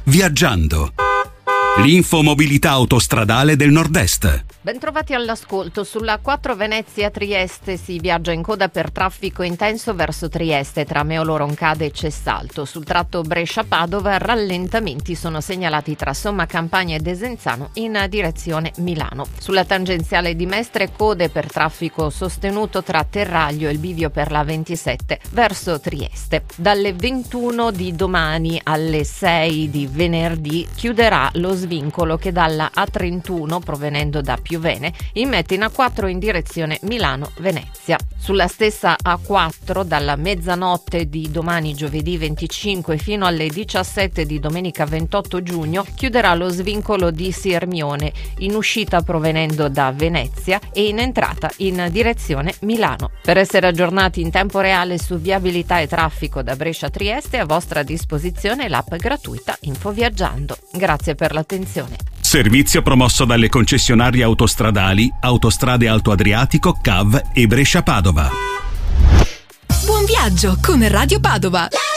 Viaggiando. L'infomobilità autostradale del Nord-Est. Bentrovati all'ascolto. Sulla 4 Venezia-Trieste si viaggia in coda per traffico intenso verso Trieste tra Meolo Roncade e Cessalto. Sul tratto Brescia-Padova rallentamenti sono segnalati tra Somma Campagna e Desenzano in direzione Milano. Sulla tangenziale di Mestre code per traffico sostenuto tra Terraglio e il bivio per la 27 verso Trieste. Dalle 21 di domani alle 6 di venerdì chiuderà lo svincolo che dalla A31 provenendo da Piuvene immette in A4 in direzione Milano-Venezia. Sulla stessa A4 dalla mezzanotte di domani giovedì 25 fino alle 17 di domenica 28 giugno chiuderà lo svincolo di Sirmione in uscita provenendo da Venezia e in entrata in direzione Milano. Per essere aggiornati in tempo reale su viabilità e traffico da Brescia a Trieste è a vostra disposizione l'app gratuita Infoviaggiando. Grazie per l'attenzione. Servizio promosso dalle concessionarie autostradali Autostrade Alto Adriatico, CAV e Brescia Padova. Buon viaggio con Radio Padova.